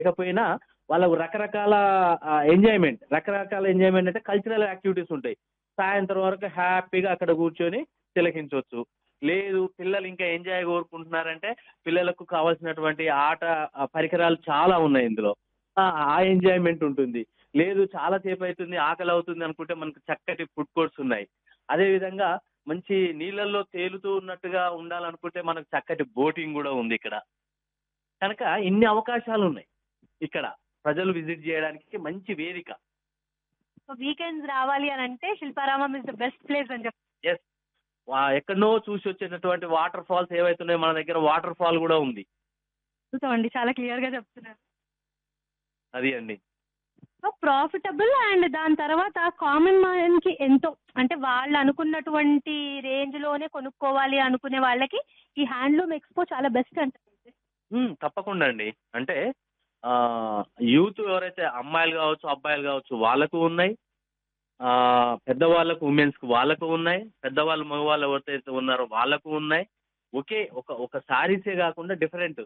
లేకపోయినా వాళ్ళకు రకరకాల ఎంజాయ్మెంట్ అంటే కల్చరల్ యాక్టివిటీస్ ఉంటాయి. సాయంత్రం వరకు హ్యాపీగా అక్కడ కూర్చొని తిలకించవచ్చు. లేదు పిల్లలు ఇంకా ఎంజాయ్ కోరుకుంటున్నారంటే పిల్లలకు కావాల్సినటువంటి ఆట పరికరాలు చాలా ఉన్నాయి ఇందులో. ఆ ఎంజాయ్మెంట్ ఉంటుంది. లేదు చాలా సేపు అవుతుంది ఆకలి అవుతుంది అనుకుంటే మనకు చక్కటి ఫుడ్ కోర్ట్స్ ఉన్నాయి. అదే విధంగా మంచి నీళ్ళల్లో తేలుతూ ఉన్నట్టుగా ఉండాలనుకుంటే మనకు చక్కటి బోటింగ్ కూడా ఉంది ఇక్కడ. కనుక ఇన్ని అవకాశాలు ఉన్నాయి ఇక్కడ ప్రజలు విజిట్ చేయడానికి మంచి వేదిక. సో వీకెండ్స్ రావాలి అని అంటే Shilparamam is the best place అని చెప్పి. ఎస్, ఎక్కడో చూసి వచ్చేటటువంటి వాటర్ ఫాల్స్ ఏవైతున్నాయో మన దగ్గర వాటర్ ఫాల్ కూడా ఉంది. చూసామండి, చాలా క్లియర్ గా చెప్తున్నారు. అది అండి. సో ప్రాఫిటబుల్ అండ్ దాని తర్వాత కామన్ మ్యాన్ కి ఎంతో అంటే వాళ్ళు అనుకున్నటువంటి రేంజ్ లోనే కొనుక్కోవాలి అనుకునే వాళ్ళకి ఈ హ్యాండ్లూమ్ ఎక్స్పో చాలా బెస్ట్ అంటారు. తప్పకుండా అండి. అంటే యూత్ ఎవరైతే అమ్మాయిలు కావచ్చు అబ్బాయిలు కావచ్చు వాళ్ళకు ఉన్నాయి, పెద్దవాళ్ళకు ఉమెన్స్కి వాళ్ళకు ఉన్నాయి, పెద్దవాళ్ళు మగవాళ్ళు ఎవరైతే ఉన్నారో వాళ్ళకు ఉన్నాయి. ఒక శారీసే కాకుండా డిఫరెంట్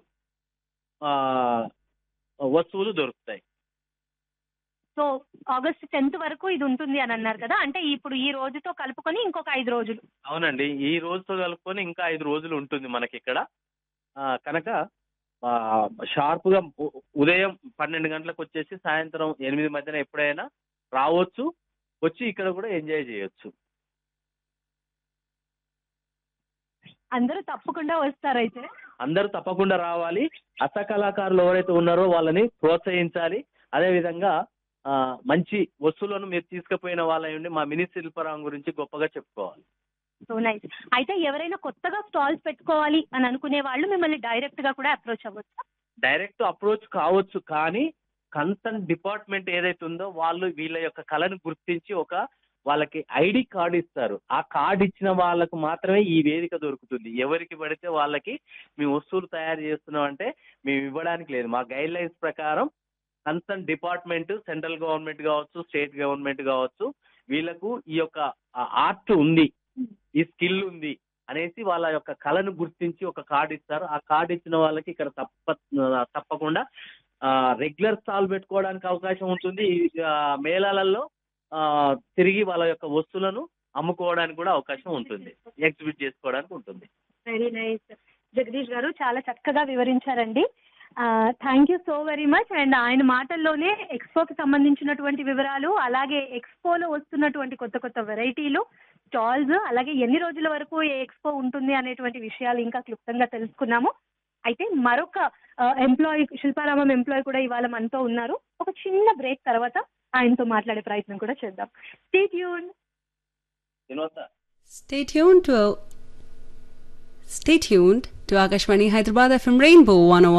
వస్తువులు దొరుకుతాయి. సో ఆగస్ట్ 10th వరకు ఇది ఉంటుంది అని అన్నారు కదా, అంటే ఇప్పుడు ఈ రోజుతో కలుపుకొని ఇంకొక 5 రోజులు. అవునండి, ఈ రోజుతో కలుపుకొని ఇంకా 5 రోజులు ఉంటుంది మనకి ఇక్కడ. కనుక షార్ప్గా ఉదయం 12 గంటలకు వచ్చేసి సాయంత్రం 8 మధ్యన ఎప్పుడైనా రావచ్చు, వచ్చి ఇక్కడ కూడా ఎంజాయ్ చేయొచ్చు. అందరూ తప్పకుండా వస్తారైతే. అందరూ తప్పకుండా రావాలి. హస్తకళాకారులు ఎవరైతే ఉన్నారో వాళ్ళని ప్రోత్సహించాలి. అదేవిధంగా మంచి వస్తువులను మీరు తీసుకుపోయిన వాళ్ళ మా మినీ శిల్పారామం గురించి గొప్పగా చెప్పుకోవాలి. So nice. అయితే ఎవరైనా కొత్తగా స్టాల్స్ పెట్టుకోవాలి అని అనుకునే వాళ్ళు మిమ్మల్ని డైరెక్ట్ గా కూడా అప్రోచ్ అవ్వచ్చు? డైరెక్ట్ అప్రోచ్ కావచ్చు, కానీ కన్సర్న్ డిపార్ట్మెంట్ ఏదైతే ఉందో వాళ్ళు వీళ్ళ యొక్క కళను గుర్తించి వాళ్ళకి ఐడి కార్డు ఇస్తారు. ఆ కార్డు ఇచ్చిన వాళ్ళకు మాత్రమే ఈ వేదిక దొరుకుతుంది. ఎవరికి పడితే వాళ్ళకి మేము వస్తువులు తయారు చేస్తున్నాం అంటే మేము ఇవ్వడానికి లేదు. మా గైడ్ లైన్స్ ప్రకారం కన్సర్న్ డిపార్ట్మెంట్, సెంట్రల్ గవర్నమెంట్ కావచ్చు, స్టేట్ గవర్నమెంట్ కావచ్చు, వీళ్ళకు ఈ యొక్క ఆర్ట్ ఉంది, ఈ స్కిల్ ఉంది అనేసి వాళ్ళ యొక్క కళను గుర్తించి ఒక కార్డు ఇస్తారు. ఆ కార్డు ఇచ్చిన వాళ్ళకి ఇక్కడ తప్పకుండా రెగ్యులర్ స్టాల్ పెట్టుకోవడానికి అవకాశం ఉంటుంది. మేళాలలో తిరిగి వాళ్ళ యొక్క వస్తువులను అమ్ముకోవడానికి కూడా అవకాశం ఉంటుంది, ఎగ్జిబిట్ చేసుకోవడానికి ఉంటుంది. వెరీ నైస్ జగదీష్ గారు, చాలా చక్కగా వివరించారండి. Thank you so very much. And ఆయన మాటల్లోనే ఎక్స్పోకి సంబంధించినటువంటి వివరాలు, అలాగే ఎక్స్పోలో వస్తున్నటువంటి కొత్త కొత్త వెరైటీలు, స్టాల్స్, అలాగే ఎన్ని రోజుల వరకు ఏ ఎక్స్పో ఉంటుంది అనేటువంటి విషయాలు ఇంకా క్లుప్తంగా తెలుసుకున్నాము. అయితే మరొక శిల్పారామం ఎంప్లాయీ కూడా ఇవాళ మనతో ఉన్నారు. ఒక చిన్న బ్రేక్ తర్వాత ఆయనతో మాట్లాడే ప్రయత్నం కూడా చేద్దాం. Stay tuned to Akashvani Hyderabad FM Rainbow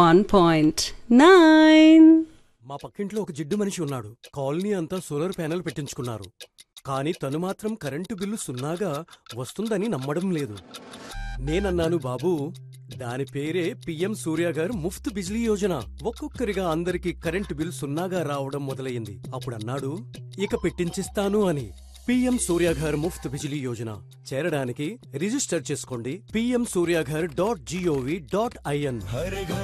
101.9. మా పక్కింట్లో ఒక జిడ్డు మనిషి ఉన్నాడు. కాలనీ అంతా సోలార్ ప్యానెల్ పెట్టించుకున్నారు. కానీ తను మాత్రం కరెంటు బిల్లు సున్నాగా వస్తుందని నమ్మడం లేదు. నేనన్నాను, బాబూ దాని పేరే పిఎం సూర్య గారు ముఫ్త్ బిజ్లీ యోజన. ఒక్కొక్కరిగా అందరికీ కరెంటు బిల్ సున్నాగా రావడం మొదలయ్యింది. అప్పుడన్నాడు, ఇక పెట్టించిస్తాను అని. పిఎం సూర్యాఘర్ ముఫ్త్ బిజిలీ యోజన చేరడానికి రిజిస్టర్ చేసుకోండి. pmsuryaghar.gov.in.